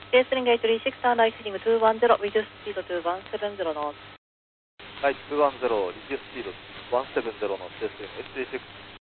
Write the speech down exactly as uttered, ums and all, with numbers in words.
ステースリンゲートリーシックスアンライトリングツーワンゼロ、リデューススピードトゥワンセブンゼロノート。 はい、ツーワンゼロ、リデューススピードワンセブンゼロのステースリング エススリーシックス。